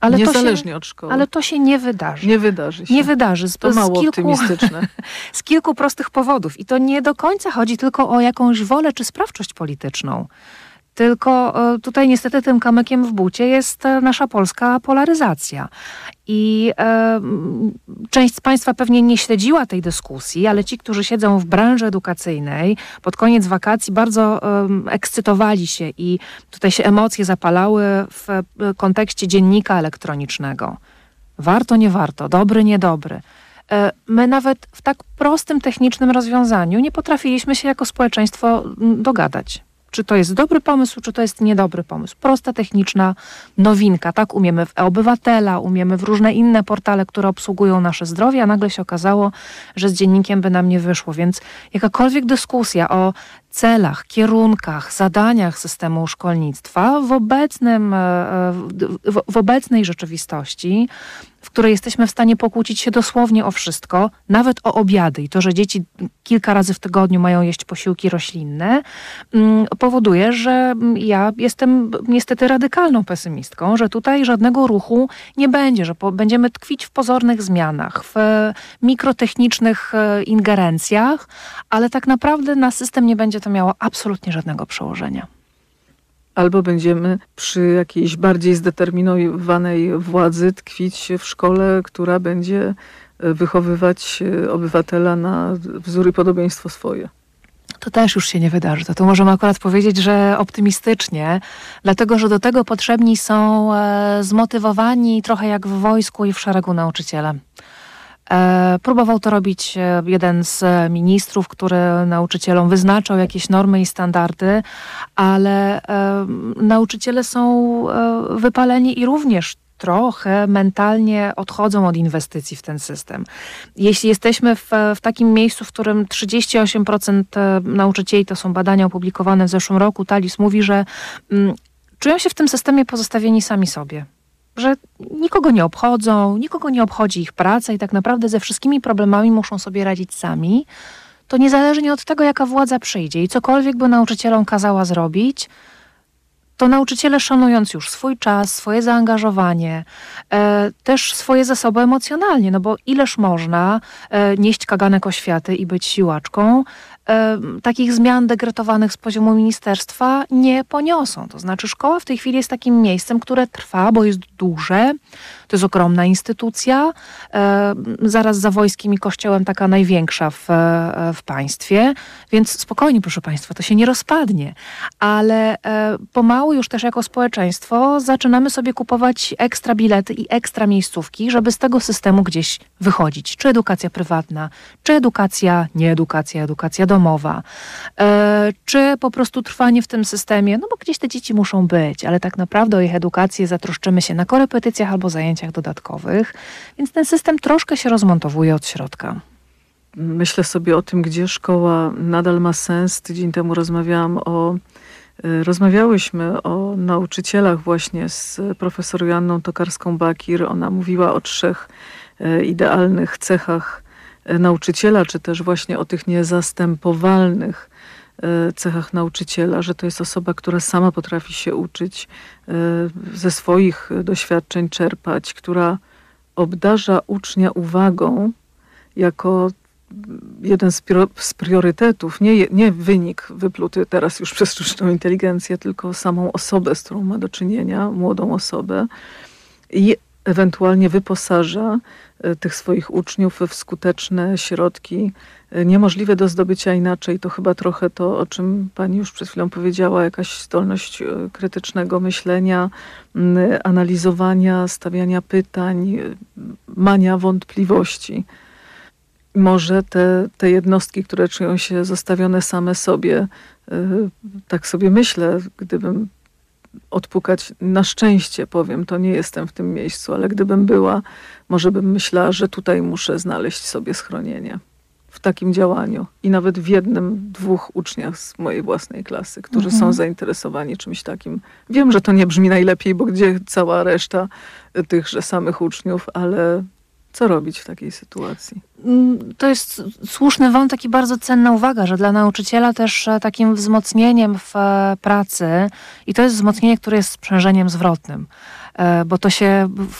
Ale niezależnie od szkoły. Ale to się nie wydarzy. Nie wydarzy się. Nie wydarzy. To mało optymistyczne. Z kilku prostych powodów. I to nie do końca chodzi tylko o jakąś wolę czy sprawczość polityczną. Tylko tutaj niestety tym kamykiem w bucie jest nasza polska polaryzacja. I część z Państwa pewnie nie śledziła tej dyskusji, ale ci, którzy siedzą w branży edukacyjnej, pod koniec wakacji bardzo ekscytowali się i tutaj się emocje zapalały w kontekście dziennika elektronicznego. Warto, nie warto, dobry, niedobry. My nawet w tak prostym, technicznym rozwiązaniu nie potrafiliśmy się jako społeczeństwo dogadać. Czy to jest dobry pomysł, czy to jest niedobry pomysł. Prosta, techniczna nowinka. Tak umiemy w e-Obywatela, umiemy w różne inne portale, które obsługują nasze zdrowie, a nagle się okazało, że z dziennikiem by nam nie wyszło. Więc jakakolwiek dyskusja o celach, kierunkach, zadaniach systemu szkolnictwa w obecnej rzeczywistości, w której jesteśmy w stanie pokłócić się dosłownie o wszystko, nawet o obiady i to, że dzieci kilka razy w tygodniu mają jeść posiłki roślinne, powoduje, że ja jestem niestety radykalną pesymistką, że tutaj żadnego ruchu nie będzie, że będziemy tkwić w pozornych zmianach, w mikrotechnicznych ingerencjach, ale tak naprawdę na system nie będzie to miało absolutnie żadnego przełożenia. Albo będziemy przy jakiejś bardziej zdeterminowanej władzy tkwić w szkole, która będzie wychowywać obywatela na wzór i podobieństwo swoje. To też już się nie wydarzy. To tu możemy akurat powiedzieć, że optymistycznie, dlatego, że do tego potrzebni są zmotywowani trochę jak w wojsku i w szeregu nauczyciele. Próbował to robić jeden z ministrów, który nauczycielom wyznaczał jakieś normy i standardy, ale nauczyciele są wypaleni i również trochę mentalnie odchodzą od inwestycji w ten system. Jeśli jesteśmy w takim miejscu, w którym 38% nauczycieli, to są badania opublikowane w zeszłym roku, TALIS mówi, że czują się w tym systemie pozostawieni sami sobie. Że nikogo nie obchodzą, nikogo nie obchodzi ich praca i tak naprawdę ze wszystkimi problemami muszą sobie radzić sami, to niezależnie od tego, jaka władza przyjdzie i cokolwiek by nauczycielom kazała zrobić, to nauczyciele, szanując już swój czas, swoje zaangażowanie, też swoje zasoby emocjonalnie, no bo ileż można nieść kaganek oświaty i być siłaczką, takich zmian dekretowanych z poziomu ministerstwa nie poniosą. To znaczy szkoła w tej chwili jest takim miejscem, które trwa, bo jest duże, to jest ogromna instytucja, zaraz za wojskiem i kościołem taka największa w państwie, więc spokojnie, proszę Państwa, to się nie rozpadnie, ale pomału już też jako społeczeństwo zaczynamy sobie kupować ekstra bilety i ekstra miejscówki, żeby z tego systemu gdzieś wychodzić. Czy edukacja prywatna, czy edukacja, nieedukacja, edukacja domowa, czy po prostu trwanie w tym systemie, no bo gdzieś te dzieci muszą być, ale tak naprawdę o ich edukację zatroszczymy się na korepetycjach albo zajęciach dodatkowych, więc ten system troszkę się rozmontowuje od środka. Myślę sobie o tym, gdzie szkoła nadal ma sens. Tydzień temu rozmawiałyśmy o nauczycielach właśnie z profesor Joanną Tokarską-Bakir. Ona mówiła o 3 idealnych cechach nauczyciela, czy też właśnie o tych niezastępowalnych cechach nauczyciela, że to jest osoba, która sama potrafi się uczyć, ze swoich doświadczeń czerpać, która obdarza ucznia uwagą jako jeden z priorytetów, nie wynik wypluty teraz już przez sztuczną inteligencję, tylko samą osobę, z którą ma do czynienia, młodą osobę i ewentualnie wyposaża tych swoich uczniów w skuteczne środki niemożliwe do zdobycia inaczej. To chyba trochę to, o czym pani już przed chwilą powiedziała, jakaś zdolność krytycznego myślenia, analizowania, stawiania pytań, mania wątpliwości. Może te jednostki, które czują się zostawione same sobie, tak sobie myślę, gdybym odpukać, na szczęście powiem, to nie jestem w tym miejscu, ale gdybym była, może bym myślała, że tutaj muszę znaleźć sobie schronienie w takim działaniu. I nawet w 1-2 uczniach z mojej własnej klasy, którzy są zainteresowani czymś takim. Wiem, że to nie brzmi najlepiej, bo gdzie cała reszta tychże samych uczniów, ale Co robić w takiej sytuacji? To jest słuszny wątek i bardzo cenna uwaga, że dla nauczyciela też takim wzmocnieniem w pracy, i to jest wzmocnienie, które jest sprzężeniem zwrotnym, bo to się